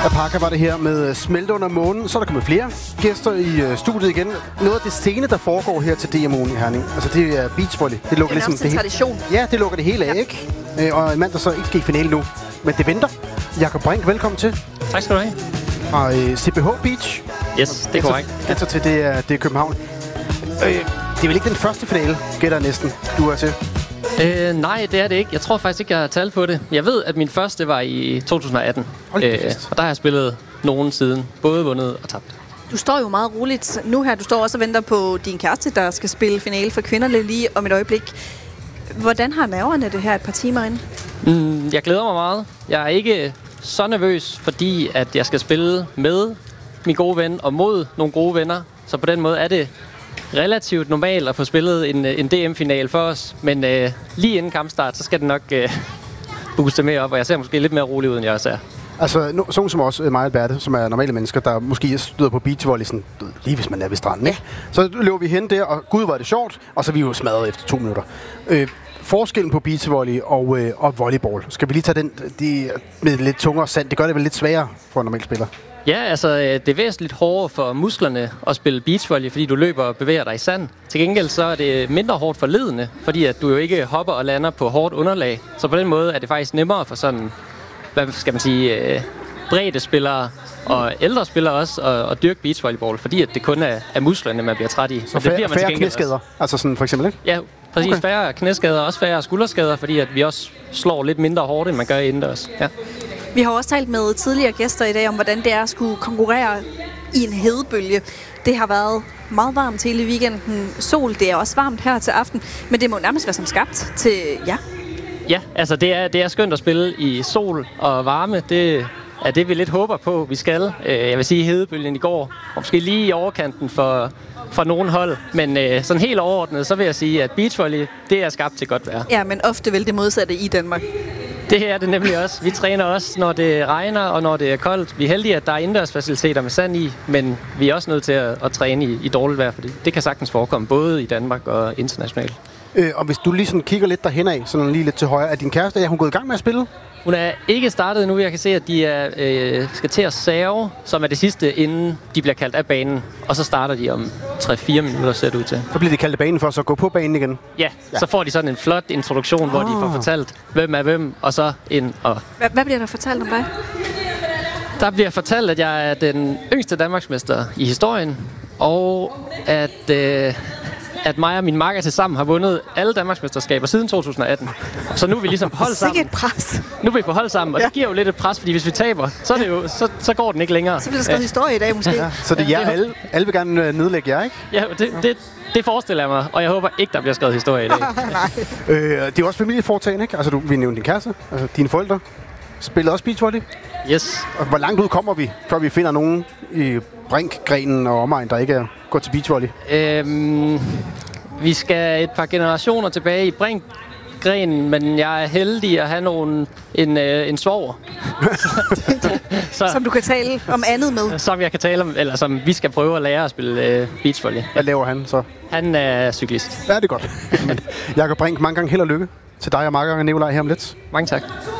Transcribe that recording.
Apaka var det her med Smelte under månen. Så er der kommet flere gæster i studiet igen. Noget af det scene, der foregår her til DMO'en i Herning, altså det er beachvolley. Det lukker ligesom det tradition. Ja, det lukker det hele af, ikke? Og en mand, der så ikke skal i finale nu. Men det venter. Jakob Brink, velkommen til. Tak skal du have. Fra CPH Beach. Yes, det er korrekt. Gætter til, det er København. Det er vel ikke den første finale, gætter næsten, du er til? Nej, det er det ikke. Jeg tror faktisk ikke, jeg har talt på det. Jeg ved, at min første var i 2018. Og der har jeg spillet nogen siden. Både vundet og tabt. Du står jo meget roligt nu her. Du står også og venter på din kæreste, der skal spille finale for kvinderne lige om et øjeblik. Hvordan har nerverne det her et par timer inde? Jeg glæder mig meget. Jeg er ikke så nervøs, fordi at jeg skal spille med min gode ven og mod nogle gode venner. Så på den måde er det relativt normalt at få spillet en DM-final for os. Men lige inden kampstart, så skal det nok booste mere op, og jeg ser måske lidt mere rolig ud, end jeg også er. Altså, sådan som også mig og Alberte, som er normale mennesker, der måske støder på beachvolley, sådan, lige hvis man er ved stranden, ikke? Så løber vi hen der, og gud, var det sjovt, og så er vi jo smadret efter 2 minutter. Forskellen på beachvolley og volleyball, skal vi lige tage den med lidt tungere sand? Det gør det vel lidt sværere for en normal spiller? Ja, altså det er væsentligt hårdere for musklerne at spille beachvolley, fordi du løber og bevæger dig i sand. Til gengæld så er det mindre hårdt for ledene, fordi at du jo ikke hopper og lander på hårdt underlag. Så på den måde er det faktisk nemmere for sådan, hvad skal man sige, bredde spillere og ældre spillere også at dyrke beachvolleyball, fordi at det kun er musklerne, man bliver træt i. Så færre knæskader, altså sådan for eksempel, ikke? Ja, præcis. Okay. Færre knæskader, også færre skulderskader, fordi at vi også slår lidt mindre hårdt, end man gør indendørs. Ja. Vi har også talt med tidligere gæster i dag om, hvordan det er at skulle konkurrere i en hedebølge. Det har været meget varmt hele weekenden. Sol, det er også varmt her til aften, men det må nærmest være som skabt til jer. Ja, altså det er skønt at spille i sol og varme. Det er det, vi lidt håber på, vi skal. Jeg vil sige, hedebølgen i går, og måske lige i overkanten for nogle hold. Men sådan helt overordnet, så vil jeg sige, at beachvolley, det er skabt til godt vejr. Ja, men ofte vel det modsatte i Danmark. Det er det nemlig også. Vi træner også, når det regner og når det er koldt. Vi er heldige, at der er indendørsfaciliteter med sand i, men vi er også nødt til at træne i dårligt vejr, fordi det kan sagtens forekomme, både i Danmark og internationalt. Og hvis du lige sådan kigger lidt derhen af, sådan lige lidt til højre, er din kæreste, er hun gået i gang med at spille? Hun er ikke startet nu. Jeg kan se, at de skal til at serve, som er det sidste, inden de bliver kaldt af banen. Og så starter de om 3-4 minutter, ser det ud til. Så bliver de kaldt af banen for så at gå på banen igen? Ja, så får de sådan en flot introduktion, hvor de får fortalt, hvem er hvem, og så ind og... Hvad bliver der fortalt om dig? Der bliver fortalt, at jeg er den yngste danmarksmester i historien, og at mig og min makker til sammen har vundet alle danmarksmesterskaber siden 2018. Så nu er vi ligesom på hold sammen. Sikke et pres. Nu er vi på hold sammen, og det giver jo lidt et pres, fordi hvis vi taber, så er det jo, så går den ikke længere. Så bliver der skrevet historie i dag måske. Ja, så det er jer, alle vil gerne nedlægge jer, ikke? Ja, det forestiller jeg mig, og jeg håber ikke, der bliver skrevet historie i dag. Det er også familieforetagende, ikke? Altså, vi nævnte din kæreste, altså dine forældre. Spiller også beachvolley? Yes. Og hvor langt ud kommer vi, før vi finder nogen i Brink-grenen og omegn, der ikke er gået til beachvolley? Vi skal et par generationer tilbage i Brink-grenen, men jeg er heldig at have en svoger. Som du kan tale om andet med? Som jeg kan tale om, eller som vi skal prøve at lære at spille beachvolley. Hvad laver han så? Han er cyklist. Ja, det er godt. Jakob Brink, mange gange held og lykke til dig og Marker og Nikolaj her om lidt. Mange tak.